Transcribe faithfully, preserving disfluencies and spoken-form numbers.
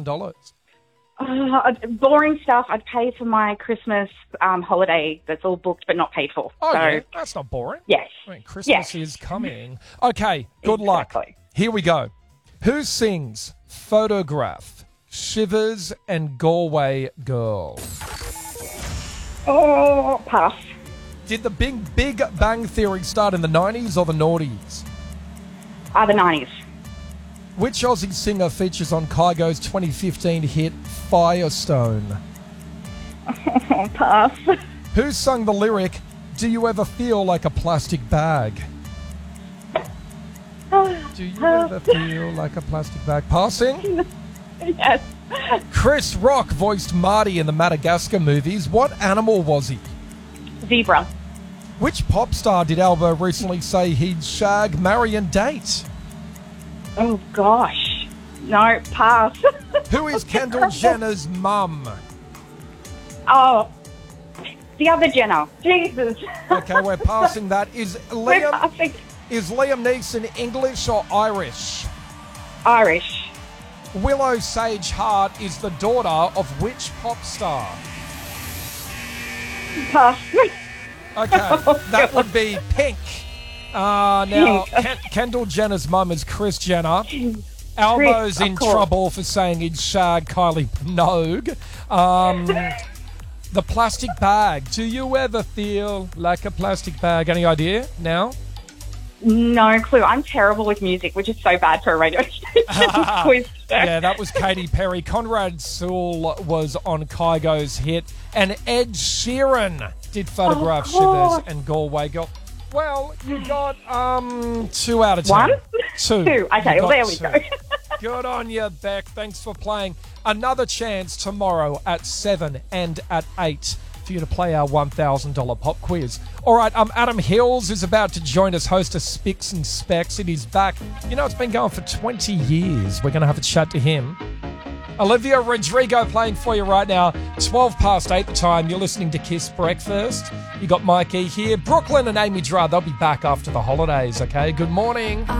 thousand dollars. Uh, boring stuff. I'd pay for my Christmas um, holiday that's all booked but not paid for. Oh, so, yeah, that's not boring. Yes. I mean, Christmas yes. is coming. Okay, good Exactly. luck. Here we go. Who sings Photograph, Shivers and Galway Girl? Oh, pass. Did the Big, Big Bang Theory start in the nineties or the noughties? Uh, the nineties. Which Aussie singer features on Kygo's twenty fifteen hit Firestone? Oh, pass. Who sung the lyric, Do You Ever Feel Like a Plastic Bag? Do you ever feel like a plastic bag? Passing? Yes. Chris Rock voiced Marty in the Madagascar movies. What animal was he? Zebra. Which pop star did Albo recently say he'd shag, marry and date? Oh, gosh. No, pass. Who is Kendall Jenner's mum? Oh, the other Jenna. Jesus. Okay, we're passing that. Is We're Liam, passing. is Liam Neeson English or Irish? Irish. Willow Sage Hart is the daughter of which pop star? Pass. Okay, Oh, that God. would be Pink. Uh, now, Pink. Ken- Kendall Jenner's mum is Kris Jenner. Albo's of in course. trouble for saying he'd shag Kylie Minogue. Um, the plastic bag. Do you ever feel like a plastic bag? Any idea now? No clue. I'm terrible with music, which is so bad for a radio station. Quiz. Yeah, that was Katy Perry. Conrad Sewell was on Kygo's hit. And Ed Sheeran did Photograph, Of Shivers course. and Galway Girl. Well, you got um two out of ten. One? Two. Two. Okay, You well, got there we two. go. Good on you, Beck. Thanks for playing. Another chance tomorrow at seven and at eight for you to play our one thousand dollars pop quiz. All right, um, Adam Hills is about to join us, host of Spicks and Specs. It is back. You know, it's been going for twenty years. We're going to have a chat to him. Olivia Rodrigo playing for you right now. twelve past eight the time. You're listening to Kiss Breakfast. You got Mikey here. Brooklyn and Amy Dra, they'll be back after the holidays, okay? Good morning.